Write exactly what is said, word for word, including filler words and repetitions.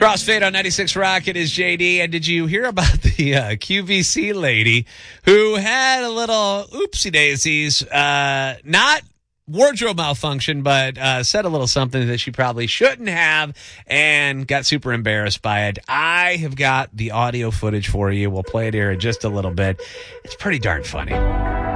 Crossfade on ninety-six Rock, it is J D. And did you hear about the uh, Q V C lady who had a little oopsie daisies, uh, not wardrobe malfunction, but uh, said a little something that she probably shouldn't have and got super embarrassed by it? I have got the audio footage for you. We'll play it here in just a little bit. It's pretty darn funny.